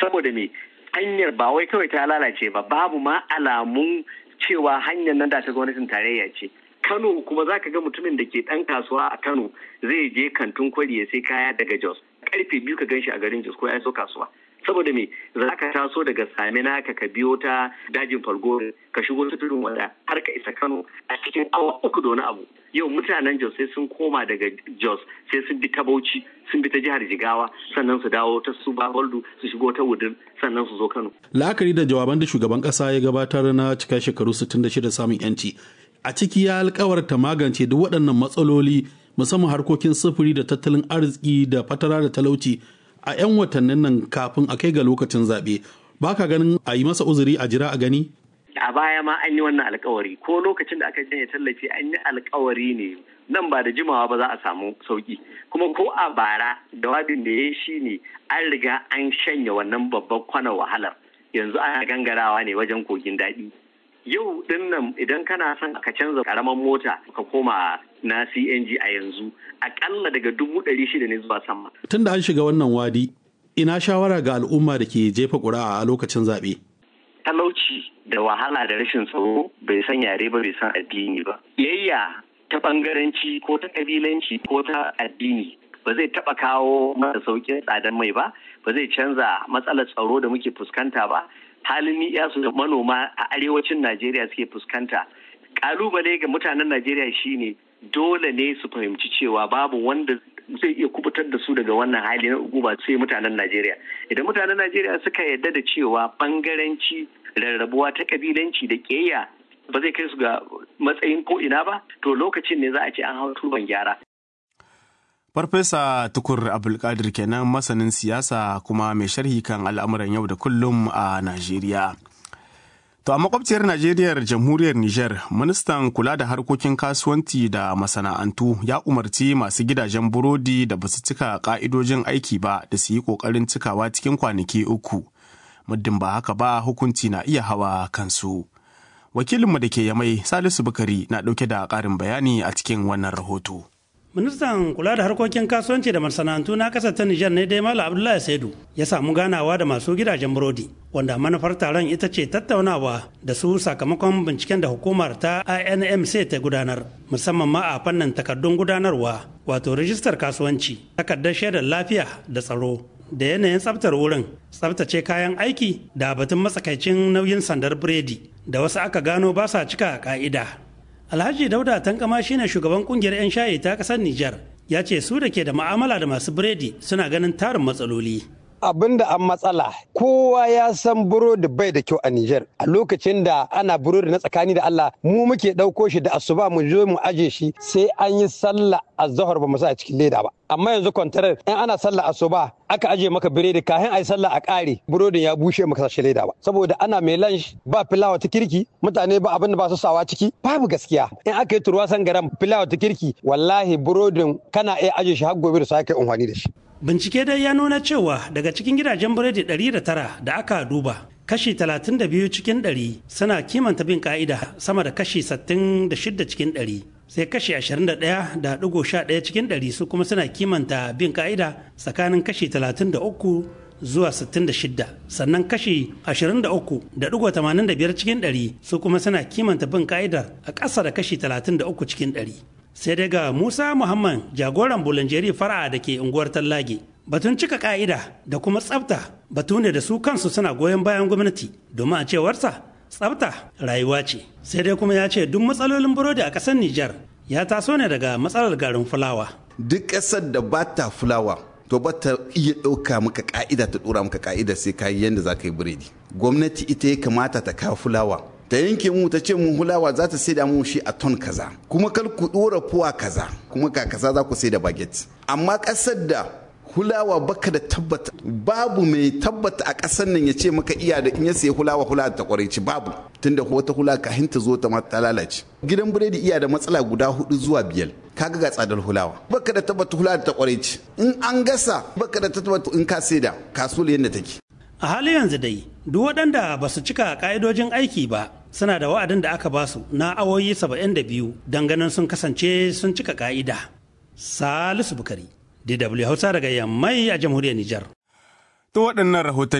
saboda me hanyar ba wai kawai ta lalace ba, babu ma alamun cewa hanyar nan da ta gwamnatin tarayya ce. Kano kuma za ka ga mutumin da ke ɗan kasuwa a Kano zai je kantin kwari ya sai kaya daga Jos. Karfe 2 ka ganshi a garin Jos ko ya so kasuwa. Saboda me za ka taso daga Samina ka biyo ta dajin Falgore ka shigo ta tudun wada har ka isa Kano a cikin awa 3 da wani abu. Yau mutanen Jos sai sun koma daga Jos sai sun bi ta Bauchi sun bi ta jihar Jigawa sannan su dawo ta Suba Holdu su shigo ta Wudin sannan su zo Kano. La'akari da jawaban da shugaban kasa ya gabatar na cika shekaru 66 samun yanci, a ciki ya alkawarta magance duk waɗannan matsaloli musamman harkokin sufuri da tattalin arziki da fatara da talauci a 'yan watannin nan kafin a kai ga lokacin zaɓe. Ba ka ganin a yi masa uzuri a jira a gani? A baya ma an yi wannan alkawari, ko lokacin da aka janye tallafi an yi alkawari ne nan ba da jimawa ba za a samu sauki. Kuma ko a bara jawabin da ya shi ne an riga an shanya wannan babban kwanan wahalar, yanzu ana gangarawa ne wajen kogin daɗi. Yau din nan idan kana son ka canza karamar mota ka koma na CNG a yanzu akalla daga 600 ne zuwa sama. Tun da an shiga wannan wadi, ina shawara ga al'umma da ke jefa ƙuri'a a lokacin zaɓe. Talauci da wahala da rashin tsaro bai san yare ba bai san addini ba. Yayya ta bangaranci ko ta kabilanci ko ta addini ba zai taɓa kawo masa sauƙin tsadar mai ba, ba zai canza matsalar tsaro da muke fuskanta ba. Halin ni'yasu da manoma a arewacin Najeriya suke fuskanta. Kalubale ga mutanen Najeriya shine dole ne su fahimci cewa babu wanda zai iya kubutar da su daga wannan hali na uguba sai mutanen Najeriya. Idan mutanen Najeriya suka yarda da cewa bangaranci, rarrabuwa ta kabilanci da ƙiyayya ba zai kai su ga matsayin ko ina ba, to lokacin ne za a ce an hau turban gyara. Farfesa Tukur Abdulkadir kenan, masanin siyasa kuma mai sharhi kan al'amuran yau da kullum a Najeriya. To a makwabciyar Najeriya jamhuriyar Nijar, ministan kula da harkokin kasuwanci da masana'antu ya umarci masu gidajen burodi da basu cika ka'idojin aiki ba da su yi ƙoƙarin cikawa cikin kwanaki 3. Muddin ba haka ba hukunci na iya hawa kansu. Wakilinmu da ke Yamai Salisu Bukari na ɗauke da ƙarin bayani a cikin wannan rahoto. Ministan kula da harkokin kasuwanci da masana'antu na kasar ta Nijar ne dai Malam Abdullahi Saidu ya samu ganawa da masu gidajen burodi, wanda manufar taron ita ce tattaunawa da su sakamakon binciken da hukumar ta INMC ta gudanar, musamman ma a fannin takardun gudanarwa, wato rijistar kasuwanci, takardar shaidar lafiya da tsaro, da yanayin tsaftar wurin, tsaftace kayan aiki da batun matsakaicin nauyin sandar biredi da wasu aka gano ba sa cika ka'ida. Alhaji Dauda Tankama shine shugaban kungiyar 'yan shayi ta kasar Nijar, ya ce su da ke da ma'amala da masu biredi suna ganin tarin matsaloli. Abin da an matsala, kowa ya san burodi bai da kyau a Nijar. A lokacin da ana burodi na tsakani da Allah, mu muke ɗauko shi da asuba mu zo mu aje shi sai an yi sallah azhar ba mu sa a cikin leda ba. Amma yanzu kwantarar in ana sallah asuba aka aje maka biredi kafin a yi sallah a ƙare burodin ya bushe maka sashi leda ba. Saboda ana mai lunch ba filawa ta kirki, mutane ba abin da ba su sawa ciki, babu gaskiya. In aka yi turwasan garan filawa ta kirki, wallahi burodin kana iya aje shi har gobe da sake amfani da shi. Bincike dai ya nuna cewa daga cikin gidajen biredi 109 da aka duba, kashi 32 cikin 100 suna kimanta bin ka'ida sama da kashi 66 cikin 100, sai kashi 21.11 cikin 100 su kuma suna kimanta bin ka'ida tsakanin kashi 33 zuwa 66, sannan kashi 23.85 cikin 100 su kuma suna kimanta bin ka'idar a ƙasa da kashi 33 cikin 100. Sai daga Musa Muhammad, jagoran bulanjeri fara'a da ke unguwar Tallage, batun cika ka'ida da kuma tsafta batu ne da su kansu suna goyon bayan gwamnati, domin a cewarsa tsafta rayuwa ce. Sai dai kuma ya ce duk matsalolin burodi a ƙasar Nijar ya taso ne daga matsalar garin fulawa. Duk ƙasar da ba ta fulawa to ba ta iya ɗauka maka ka'ida ta ɗora maka ka'ida sai ka yi yadda za ka yi biredi. Gwamnati ita ya kamata ta kawo fulawa, ta yanke mu ta ce mu hulawa za ta sai da mu shi a ton kaza, kuma kar ku dora fuwa kaza, kuma ka kaza za ku sai da baget. Amma kasar da hulawa baka da tabbata, babu mai tabbata a kasar nan ya ce maka iya da in ya sai hulawa ta kwareci, babu, tunda wata hula kahin ta zo ta lalace. Gidan biredi iya da matsala guda 4 zuwa 5, kaga ga tsadar hulawa, baka da tabbata hulawa ta kwareci, in an gasa baka da tabbata in ka sai da kasuwar yadda take. A halin yanzu dai duk waɗanda ba su cika ƙa'idojin aiki ba suna da wa'adin da aka ba su na awoyi 72 don ganin sun kasance sun cika ƙa'ida. Salisu Bukari, DW Hausa daga Yammai a jamhuriyar Nijar. To waɗannan rahoton